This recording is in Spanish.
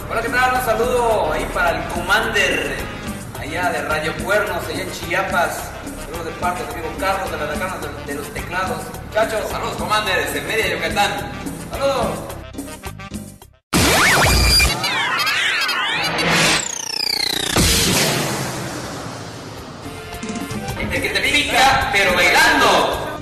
Hola, ¿qué tal? Un saludo ahí para el Commander, allá de Radio Cuernos, allá en Chiapas. Saludos de parte de amigo Carlos, de la Decana de los teclados. Muchachos, saludos Commander, desde Mérida, Yucatán. Saludos. El que te pica, pero bailando.